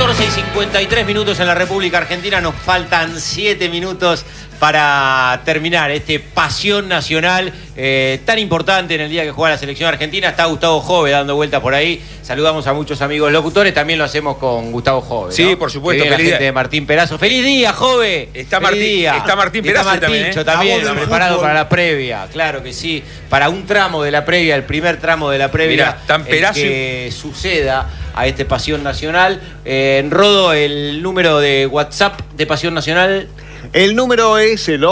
14:53 en la República Argentina. Nos faltan 7 minutos para terminar este Pasión Nacional tan importante en el día que juega la selección argentina. Está Gustavo Jove dando vueltas por ahí. Saludamos a muchos amigos locutores. También lo hacemos con Gustavo Jove, ¿no? Sí, por supuesto. La gente de Martín Perazo. ¡Feliz día, Jove! Está Martín Perazo Perazo también, preparado fútbol. para la previa. Claro que sí. Para un tramo de la previa, el primer tramo de la previa. Mirá, tan Perazo que suceda a este Pasión Nacional. Rodo, el número de WhatsApp de Pasión Nacional. El número es el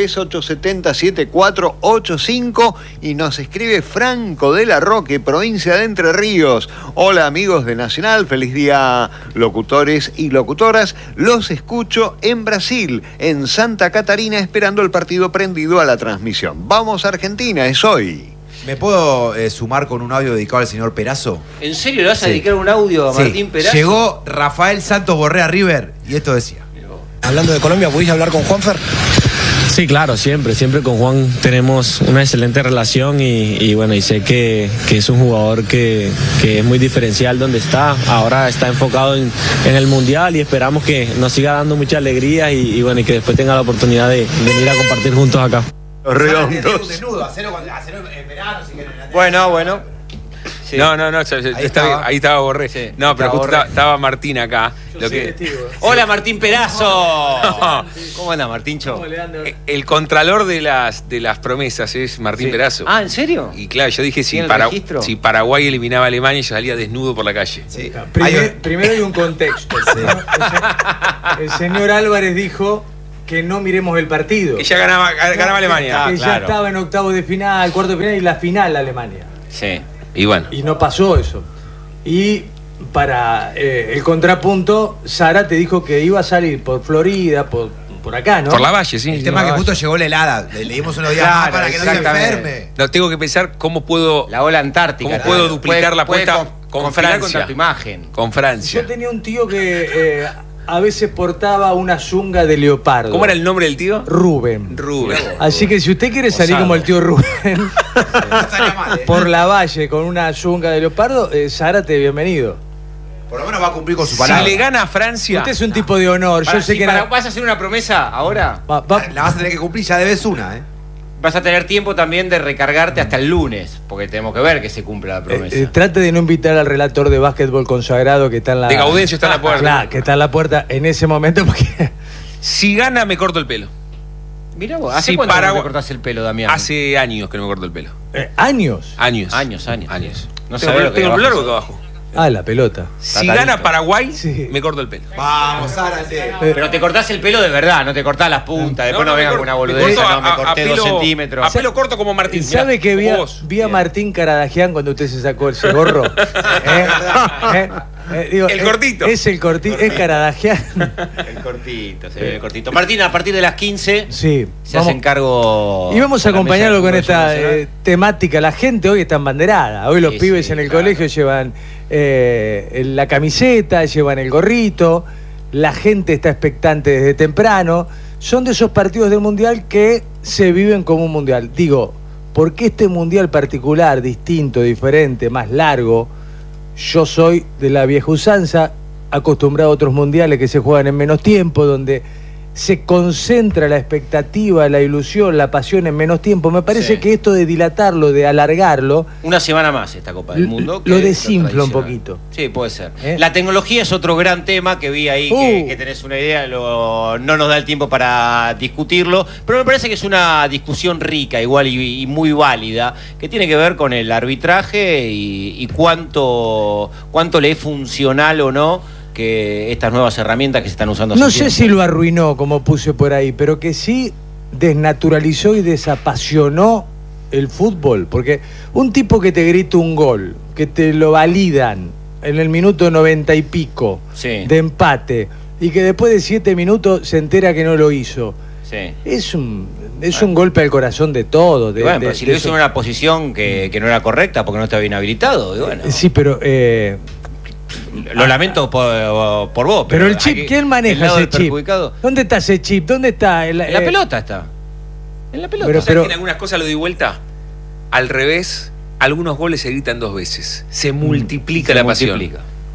11-3870-7485 y nos escribe Franco de la Roque, provincia de Entre Ríos. Hola amigos de Nacional, feliz día locutores y locutoras. Los escucho en Brasil, en Santa Catarina, esperando el partido prendido a la transmisión. Vamos a Argentina, es hoy. ¿Me puedo sumar con un audio dedicado al señor Perazo? ¿En serio le vas a dedicar un audio a Martín Perazo? Llegó Rafael Santos Borré a River y esto decía. Hablando de Colombia, ¿pudiste hablar con Juanfer? Sí, claro, siempre con Juan tenemos una excelente relación y bueno, y sé que es un jugador que es muy diferencial donde está. Ahora está enfocado en el Mundial y esperamos que nos siga dando mucha alegría y bueno, y que después tenga la oportunidad de venir a compartir juntos acá. Redondos. Bueno. Sí. No, ahí estaba Borré. Sí, no, pero justo Borré. estaba Martín acá. Hola, Martín Perazo. ¿Cómo anda, Martíncho? El contralor de las promesas es Martín Perazo. Ah, ¿en serio? Y claro, yo dije ¿Tiene el registro? si Paraguay eliminaba a Alemania, yo salía desnudo por la calle. Sí. Primero hay un contexto. El señor Álvarez dijo que no miremos el partido. Que ya ganaba Alemania. Que ya estaba en octavos de final, cuarto de final y la final Alemania. Sí. Y bueno. Y no pasó eso. Y para el contrapunto, Zárate dijo que iba a salir por Florida, por acá, ¿no? Por la Valle, sí. El tema es que justo llegó la helada. Le dimos unos días más para que no se enferme. No, tengo que pensar cómo puedo. La ola antártica. ¿Cómo puedo duplicar la apuesta con Francia? Contra tu imagen. Con Francia. Yo tenía un tío que a veces portaba una zunga de leopardo. ¿Cómo era el nombre del tío? Rubén. Así que si usted quiere salir como el tío Rubén por la Valle con una zunga de leopardo, Zárate, bienvenido. Por lo menos va a cumplir con su palabra. Si le gana a Francia. Usted es un tipo de honor. Yo sé que ¿Vas a hacer una promesa ahora? La vas a tener que cumplir, ya debes una, Vas a tener tiempo también de recargarte hasta el lunes, porque tenemos que ver que se cumpla la promesa. Trate de no invitar al relator de básquetbol consagrado que está en la... De Gaudencio está en la puerta. Claro, que está en la puerta en ese momento porque... Si gana, me corto el pelo. Mirá vos, ¿hace cuánto no te cortás el pelo, Damián? Hace años que no me corto el pelo. ¿Años? Años. No sabés lo que tengo abajo largo es. que abajo. Ah, la pelota. Si gana Paraguay, Sí. me corto el pelo. Vamos, Zárate. Pero te cortás el pelo de verdad, no te cortás las puntas. Después no vengan con una boludez. No, me corté 2 centímetros. A pelo corto como Martín. ¿Sabe que vi a Bien. Martín Caradagian cuando usted se sacó ese gorro? Digo, El cortito. Es el cortito, es Caradagian. El cortito, se ve el cortito. Martín, a partir de las 15 Sí. se hacen cargo. Y vamos a con la acompañarlo mesa con de esta Fútbol Nacional. temática. La gente hoy está embanderada. Hoy los Sí, pibes sí, en el claro. colegio llevan la camiseta, llevan el gorrito. La gente está expectante desde temprano. Son de esos partidos del Mundial que se viven como un Mundial. Digo, ¿por qué este Mundial particular, distinto, diferente, más largo? Yo soy de la vieja usanza, acostumbrado a otros mundiales que se juegan en menos tiempo, donde se concentra la expectativa, la ilusión, la pasión en menos tiempo. Me parece Sí. que esto de dilatarlo, de alargarlo, Una semana más esta Copa del Mundo. lo que desinfla un tradicional. poquito. Sí, puede ser. ¿Eh? La tecnología es otro gran tema que vi ahí, que tenés una idea, no nos da el tiempo para discutirlo, pero me parece que es una discusión rica, igual y muy válida, que tiene que ver con el arbitraje y cuánto le es funcional o no que estas nuevas herramientas que se están usando hace No sé tiempo. si lo arruinó, como puse por ahí, pero que sí desnaturalizó y desapasionó el fútbol. Porque un tipo que te grita un gol, que te lo validan en el minuto 90 y pico Sí. de empate, y que después de 7 minutos se entera que no lo hizo, Sí. es un golpe al corazón de todo. Y bueno, pero si lo hizo en una posición que no era correcta porque no estaba bien habilitado, y bueno. Sí, pero... Lo lamento por vos. pero el chip, aquí, ¿quién el maneja lado ese del chip? perjudicado. ¿Dónde está ese chip? ¿Dónde está? En la pelota está. En la pelota. Pero- ¿Sabes que en algunas cosas lo di vuelta? Al revés, algunos goles se gritan 2 veces. Se multiplica la pasión.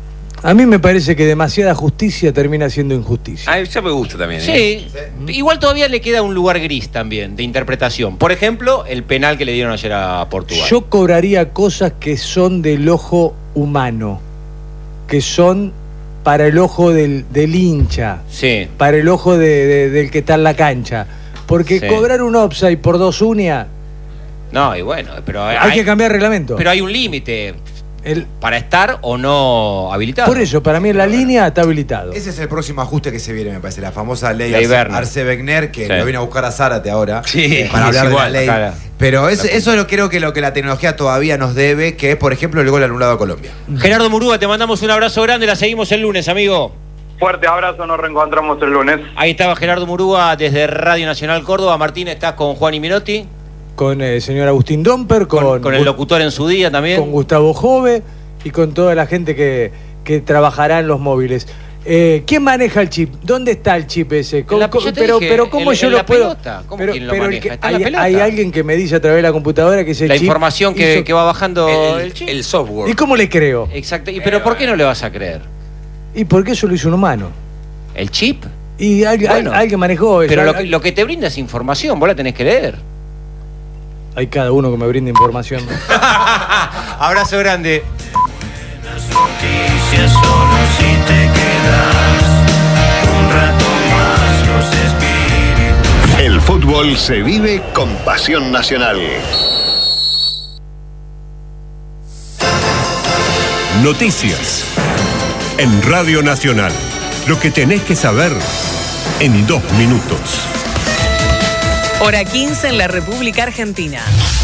A mí me parece que demasiada justicia termina siendo injusticia. Ah, ya me gusta también. Sí, igual todavía le queda un lugar gris también de interpretación. Por ejemplo, el penal que le dieron ayer a Portugal. Yo cobraría cosas que son del ojo humano, que son para el ojo del hincha, Sí. para el ojo del que está en la cancha. Porque Sí. cobrar un offside por 2 uñas, No, y bueno, pero hay que cambiar el reglamento. Pero hay un límite El- para estar o no habilitado. por eso, para mí en la línea está habilitado. Ese es el próximo ajuste que se viene, me parece. La famosa ley Ley Werner. Arce Wegner, que Sí. lo vino a buscar a Zárate ahora. Sí, para hablar es de igual, la ley. claro. Pero eso creo que lo que la tecnología todavía nos debe, que es, por ejemplo, el gol anulado a Colombia. Gerardo Murúa, te mandamos un abrazo grande, la seguimos el lunes, amigo. Fuerte abrazo, nos reencontramos el lunes. Ahí estaba Gerardo Murúa desde Radio Nacional Córdoba. Martín, estás con Juan y Minotti, Con el señor Agustín Domper, con el locutor en su día también. con Gustavo Jove y con toda la gente que trabajará en los móviles. ¿Quién maneja el chip? ¿Dónde está el chip ese? En la- yo te dije, pero ¿cómo en yo la lo puedo? pelota. ¿Cómo Pero, quién lo pero maneja? Está en la pelota. hay alguien que me dice a través de la computadora que ese La chip información que va bajando el chip. El software. ¿Y cómo le creo? Exacto. Pero ¿por qué no le vas a creer? ¿Y por qué eso lo hizo un humano? ¿El chip? Y alguien, Bueno, alguien manejó eso. Pero lo que te brinda es información, vos la tenés que leer. Hay cada uno que me brinda información. Abrazo grande. Noticias solo si te quedas un rato más, los espíritus. El fútbol se vive con pasión nacional. Noticias en Radio Nacional. Lo que tenés que saber en 2 minutos. Hora 15 en la República Argentina.